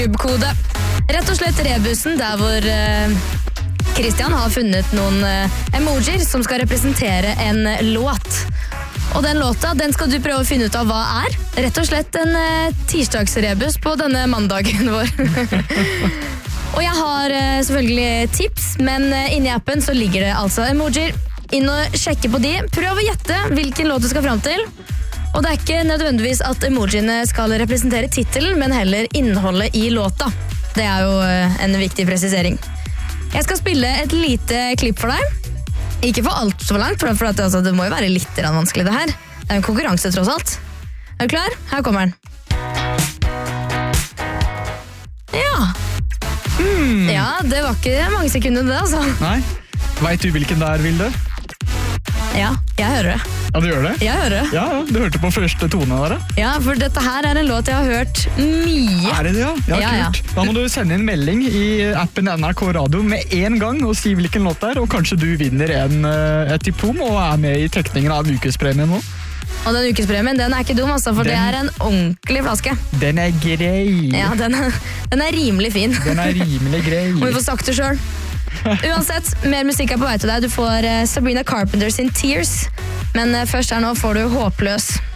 YouTube-kode. Rett og slett rebusen der hvor Christian har funnet noen emojier som skal representere en låt. Og den låta, den skal du prøve å finne ut av hva er. Rett og slett en tirsdagsrebus på denne mandagen vår. Og jeg har selvfølgelig tips, men inni appen så ligger det altså emojier. Inn og sjekke på de. Prøv å gjette hvilken låt du skal frem til. Og det er ikke nødvendigvis at emojiene skal representere titelen, men heller innholdet i låta. Det er jo en viktig presisering. Jeg skal spille et lite klipp for deg. Ikke for alt så langt, for det må jo være litt vanskelig det her. Det er en konkurranse tross alt. Er du klar? Her kommer den. Ja. Ja, det var ikke mange sekunder det, altså. Nei. Vet du hvilken det er, Vilde? Ja, jeg hører det. Ja, du gjør det? Jeg hører det. Ja, du hørte på første tone der, da? Ja, for dette her er en låt jeg har hørt mye. Er det det, ja? Ja, kult. Da må du sende en melding i appen NRK Radio med en gang og si hvilken låt det er, og kanskje du vinner et diplom og er med i trekningen av ukespremien nå. Og den ukespremien, den er ikke dum, altså, for det er en ordentlig flaske. Den er grei. Ja, den er rimelig fin. Den er rimelig grei. Må vi få sagt det selv. Uansett, mer musikk er på vei til deg. Du får Sabrina Carpenter sin Tears. Men først her nå får du Håpløs.